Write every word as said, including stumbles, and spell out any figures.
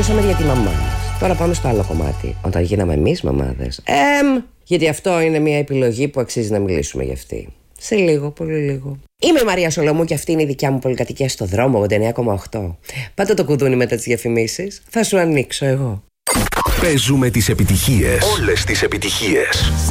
μιλήσαμε για τη μαμά μας. Τώρα πάμε στο άλλο κομμάτι. Όταν γίναμε εμείς μαμάδες. Εμ, γιατί αυτό είναι μια επιλογή που αξίζει να μιλήσουμε γι' αυτή. Σε λίγο, πολύ λίγο. Είμαι η Μαρία Σολομού και αυτή είναι η δικιά μου πολυκατοικία στο δρόμο ογδόντα εννέα κόμμα οκτώ. Πάτε το κουδούνι μετά τις διαφημίσεις. Θα σου ανοίξω εγώ. Παίζουμε τις επιτυχίες. Όλες τις επιτυχίες.